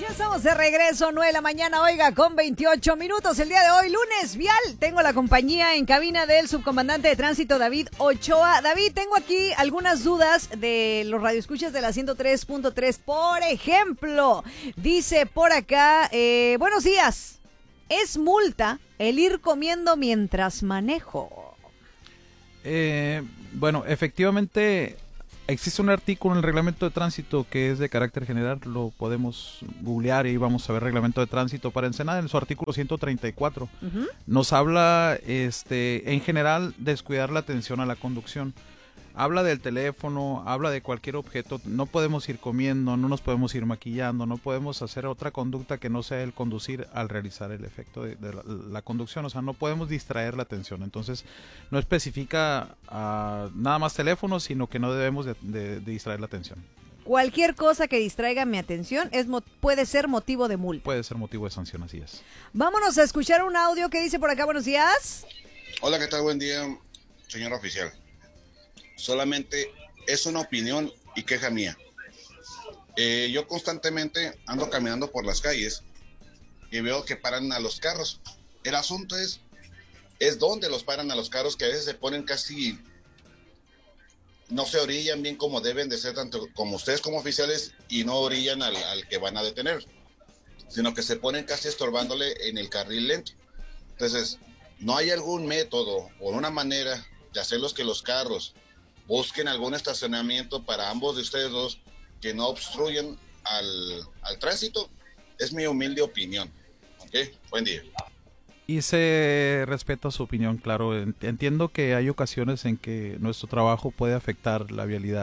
Estamos de regreso, 9 de la mañana, oiga, con 28 minutos. El día de hoy, lunes vial, tengo la compañía en cabina del subcomandante de tránsito David Ochoa. David, tengo aquí algunas dudas de los radioescuchas de la 103.3. Por ejemplo, dice por acá, buenos días, ¿es multa el ir comiendo mientras manejo? Bueno, efectivamente existe un artículo en el reglamento de tránsito que es de carácter general, lo podemos googlear y vamos a ver reglamento de tránsito para Ensenada en su artículo 134. Nos habla en general descuidar la atención a la conducción. Habla del teléfono, habla de cualquier objeto, no podemos ir comiendo, no nos podemos ir maquillando, no podemos hacer otra conducta que no sea el conducir al realizar el efecto de la conducción, o sea, no podemos distraer la atención. Entonces, no especifica nada más teléfono, sino que no debemos de distraer la atención. Cualquier cosa que distraiga mi atención puede ser motivo de multa. Puede ser motivo de sanción, así es. Vámonos a escuchar un audio que dice por acá, buenos días. Hola, ¿qué tal? Buen día, señor oficial. Solamente es una opinión y queja mía. Yo constantemente ando caminando por las calles y veo que paran a los carros. El asunto es dónde los paran a los carros, que a veces se ponen casi, no se orillan bien como deben de ser, tanto como ustedes como oficiales, y no orillan al que van a detener, sino que se ponen casi estorbándole en el carril lento. Entonces, ¿no hay algún método o una manera de hacerlos que los carros busquen algún estacionamiento para ambos de ustedes dos que no obstruyan al tránsito? Es mi humilde opinión. ¿Ok? Buen día. Y se respeta su opinión, claro. Entiendo que hay ocasiones en que nuestro trabajo puede afectar la vialidad.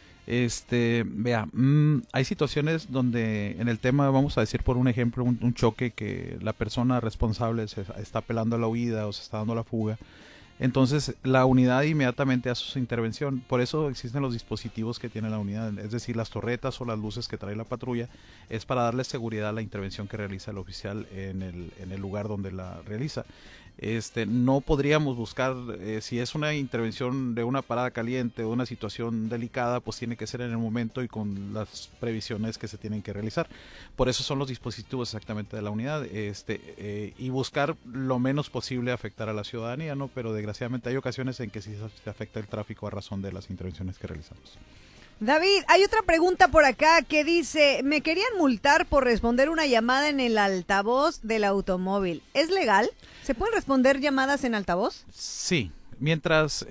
Hay situaciones donde en el tema, vamos a decir por un ejemplo, un choque que la persona responsable se está pelando a la huida o se está dando la fuga. Entonces la unidad inmediatamente hace su intervención. Por eso existen los dispositivos que tiene la unidad, es decir, las torretas o las luces que trae la patrulla, es para darle seguridad a la intervención que realiza el oficial en el lugar donde la realiza. No podríamos buscar, si es una intervención de una parada caliente o una situación delicada, pues tiene que ser en el momento y con las previsiones que se tienen que realizar. Por eso son los dispositivos exactamente de la unidad, y buscar lo menos posible afectar a la ciudadanía, ¿no? Pero desgraciadamente hay ocasiones en que sí se afecta el tráfico a razón de las intervenciones que realizamos. David, hay otra pregunta por acá que dice, me querían multar por responder una llamada en el altavoz del automóvil. ¿Es legal? ¿Se pueden responder llamadas en altavoz? Sí, mientras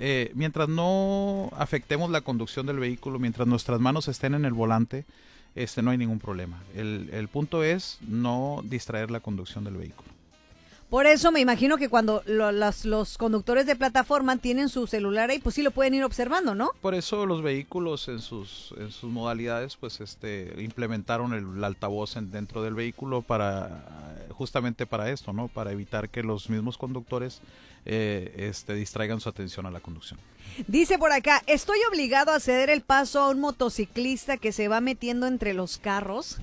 no afectemos la conducción del vehículo, mientras nuestras manos estén en el volante, no hay ningún problema. El punto es no distraer la conducción del vehículo. Por eso me imagino que cuando los conductores de plataforma tienen su celular ahí, pues sí lo pueden ir observando, ¿no? Por eso los vehículos en sus modalidades, pues implementaron el altavoz dentro del vehículo justamente para esto, ¿no? Para evitar que los mismos conductores distraigan su atención a la conducción. Dice por acá, ¿estoy obligado a ceder el paso a un motociclista que se va metiendo entre los carros?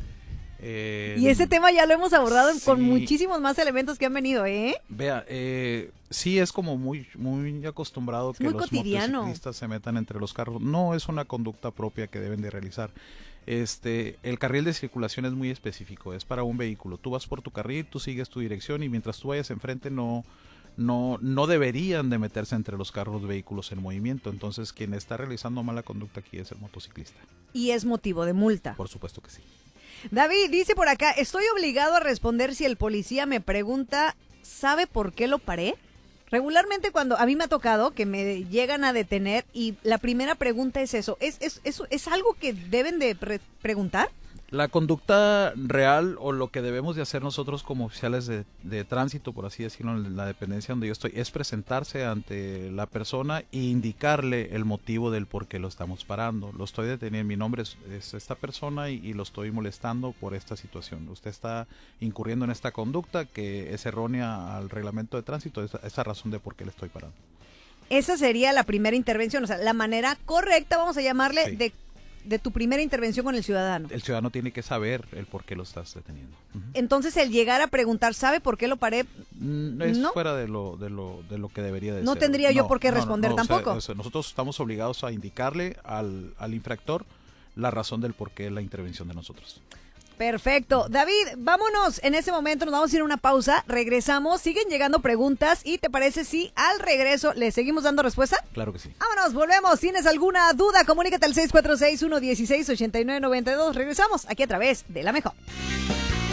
Y ese tema ya lo hemos abordado con muchísimos más elementos que han venido, ¿eh? Vea, sí es como muy acostumbrado que los motociclistas se metan entre los carros. No es una conducta propia que deben de realizar. El carril de circulación es muy específico, es para un vehículo. Tú vas por tu carril, tú sigues tu dirección y mientras tú vayas enfrente no deberían de meterse entre los carros vehículos en movimiento. Entonces quien está realizando mala conducta aquí es el motociclista. ¿Y es motivo de multa? Por supuesto que sí. David dice por acá, estoy obligado a responder si el policía me pregunta, ¿sabe por qué lo paré? Regularmente cuando a mí me ha tocado que me llegan a detener y la primera pregunta es eso, ¿es algo que deben de preguntar? La conducta real o lo que debemos de hacer nosotros como oficiales de tránsito, por así decirlo, en la dependencia donde yo estoy, es presentarse ante la persona e indicarle el motivo del por qué lo estamos parando. Lo estoy deteniendo, mi nombre es esta persona y lo estoy molestando por esta situación. Usted está incurriendo en esta conducta que es errónea al reglamento de tránsito, esa razón de por qué le estoy parando. Esa sería la primera intervención, o sea, la manera correcta, vamos a llamarle, sí, de tu primera intervención con el ciudadano. El ciudadano tiene que saber el por qué lo estás deteniendo. Entonces, el llegar a preguntar, ¿sabe por qué lo paré? Es fuera de lo que debería de ser. No tendría yo por qué responder tampoco. O sea, nosotros estamos obligados a indicarle al infractor la razón del por qué la intervención de nosotros. Perfecto. David, vámonos. En ese momento nos vamos a ir a una pausa. Regresamos. Siguen llegando preguntas. ¿Y te parece si al regreso le seguimos dando respuesta? Claro que sí. Vámonos, volvemos. ¿Tienes alguna duda? Comunícate al 646-116-8992. Regresamos aquí a través de La Mejor.